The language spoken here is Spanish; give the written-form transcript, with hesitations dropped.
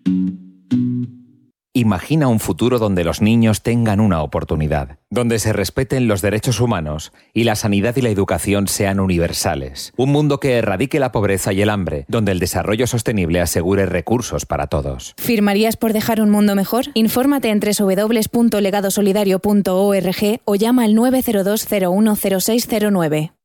Imagina un futuro donde los niños tengan una oportunidad, donde se respeten los derechos humanos y la sanidad y la educación sean universales. Un mundo que erradique la pobreza y el hambre, donde el desarrollo sostenible asegure recursos para todos. ¿Firmarías por dejar un mundo mejor? Infórmate en www.legadosolidario.org o llama al 902 01 0609.